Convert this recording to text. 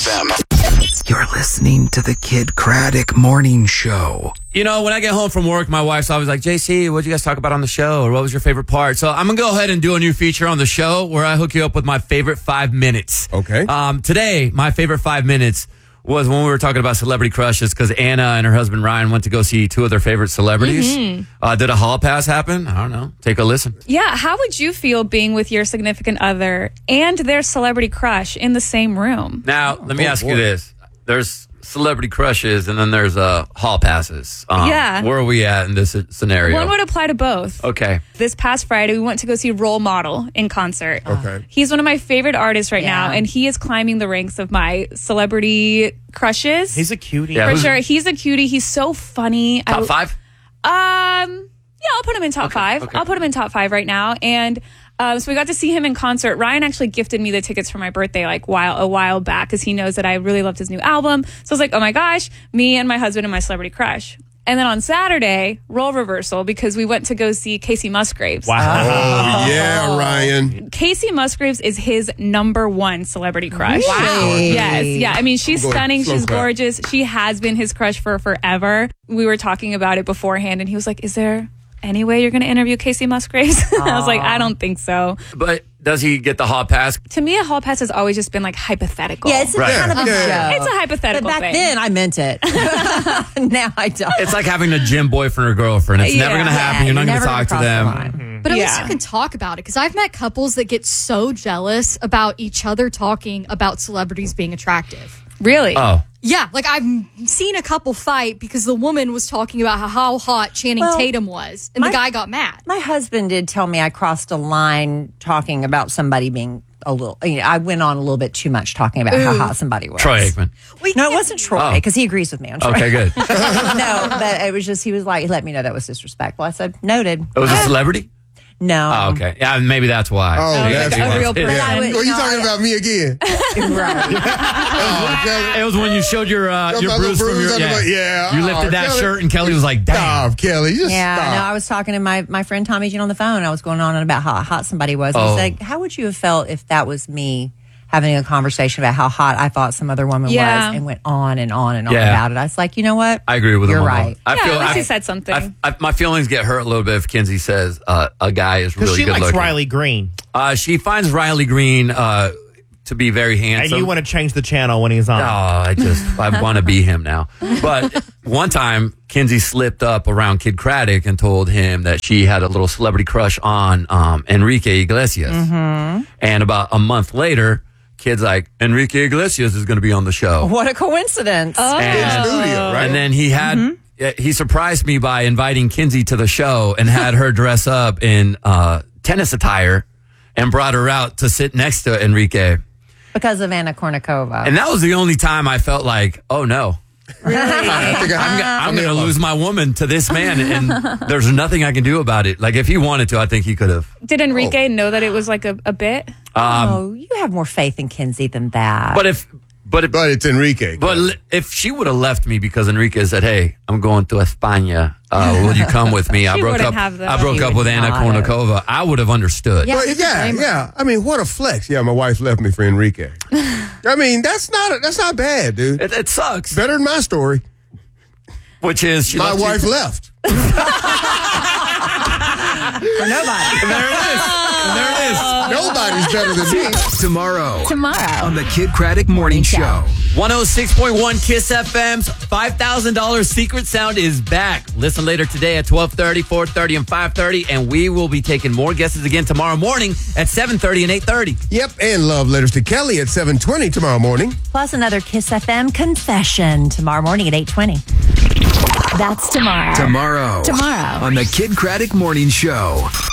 Them. You're listening to the Kid Craddock Morning Show. You know, when I get home from work, my wife's always like, JC, what'd you guys talk about on the show? Or what was your favorite part? So I'm going to go ahead and do a new feature on the show where I hook you up with my favorite 5 minutes. Okay. Today, my favorite 5 minutes was when we were talking about celebrity crushes because Anna and her husband Ryan went to go see two of their favorite celebrities. Did a hall pass happen? I don't know. Take a listen. Yeah, how would you feel being with your significant other and their celebrity crush in the same room? Now, let me ask you this. There's celebrity crushes and then there's hall passes. Yeah. Where are we at in this scenario? One would apply to both. Okay. This past Friday, we went to go see Role Model in concert. Okay. He's one of my favorite artists right now, and he is climbing the ranks of my celebrity crushes. He's a cutie. Yeah. For who's- sure. He's a cutie. He's so funny. Top 5? Yeah, I'll put him in top 5. okay. I'll put him in top 5 right now. And so we got to see him in concert. Ryan actually gifted me the tickets for my birthday a while back because he knows that I really loved his new album. So I was like, oh my gosh, me and my husband and my celebrity crush. And then on Saturday, role reversal because we went to go see Casey Musgraves. Wow. Oh, yeah, Ryan. Casey Musgraves is his number one celebrity crush. Wow. Yes. Yeah. I mean, she's I'm going stunning. slow She's clap. gorgeous. She has been his crush for forever. We were talking about it beforehand and he was like, is there any way you're going to interview Casey Musgraves? I was like, I don't think so. But does he get the hall pass? To me, a hall pass has always just been like hypothetical. Yeah, it's Right. kind of a Yeah. joke. It's a hypothetical But back thing. then, I meant it. Now I don't. It's like having a gym boyfriend or girlfriend. It's never Yeah. going to happen. You're not going to talk to them. But at least Yeah. you can talk about it because I've met couples that get so jealous about each other talking about celebrities being attractive. Really? Oh. Yeah, like I've seen a couple fight because the woman was talking about how hot Channing Well, Tatum was, and the guy got mad. My husband did tell me I crossed a line talking about somebody being a little. I went on a little bit too much talking about how hot somebody was. Troy Aikman. No, it wasn't Troy because he agrees with me on Troy. Okay, good. No, but it was just he was like, he let me know that was disrespectful. I said, noted. It was a celebrity? No. Oh, okay. Yeah, maybe that's why. Oh, that's a why. real person. Yeah. I would- Well, you no, talking I- about me again? Right. Oh, Kelly. It was when you showed your my bruise little from bruise your... under my- yeah. You lifted Oh, that Kelly. shirt and Kelly was like, damn. Stop, Kelly. Just Yeah, stop. no, I was talking to my friend Tommy Jean on the phone. I was going on about how hot somebody was. And Oh. he said, how would you have felt if that was me having a conversation about how hot I thought some other woman Yeah. was and went on and on and on Yeah. about it? I was like, you know what? I agree with him You're on right. that. Yeah, at least he said something. My feelings get hurt a little bit if Kinsey says a guy is Because really she good likes looking. Riley Green. She finds Riley Green to be very And handsome. you want to change the channel when he's on. I want to be him now. But one time, Kinsey slipped up around Kid Craddock and told him that she had a little celebrity crush on Enrique Iglesias. And about a month later, Kid's like, Enrique Iglesias is going to be on the show. What a coincidence. And, Studio, right? and then he surprised me by inviting Kinsey to the show and had her dress up in tennis attire and brought her out to sit next to Enrique. Because of Anna Kournikova. And that was the only time I felt like, oh no, I think I'm going to lose my woman to this man, and there's nothing I can do about it. Like if he wanted to, I think he could have. Did Enrique know that it was like a bit? Oh, you have more faith in Kinsey than that. But it's Enrique. if she would have left me because Enrique said, "Hey, I'm going to España. Will you come with me?" I She broke wouldn't up. have that. I broke She up would with Anna not have. Kournikova. I would have understood. Yeah. But yeah. I mean, what a flex. Yeah, my wife left me for Enrique. I mean, that's not bad, dude. It sucks. Better than my story. Which is she My left you- wife left. For nobody. There it is. There it is. Nobody's better than me. Tomorrow Tomorrow. on the Kid Craddock Morning Show. 106.1 KISS FM's $5,000 secret sound is back. Listen later today at 12:30, 4:30, and 5:30, and we will be taking more guesses again tomorrow morning at 7:30 and 8:30. Yep, and love letters to Kelly at 7:20 tomorrow morning. Plus another Kiss FM confession tomorrow morning at 8:20. That's tomorrow. Tomorrow Tomorrow. on the Kid Craddock Morning Show.